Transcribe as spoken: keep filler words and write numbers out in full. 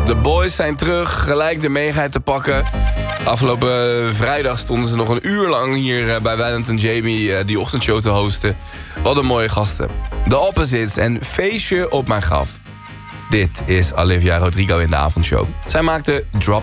De boys zijn terug, gelijk de meegaat te pakken. Afgelopen vrijdag stonden ze nog een uur lang hier bij Wijnand en Jamie die ochtendshow te hosten. Wat een mooie gasten. The Opposites en Feestje op mijn graf. Dit is Olivia Rodrigo in de avondshow. Zij maakte Drop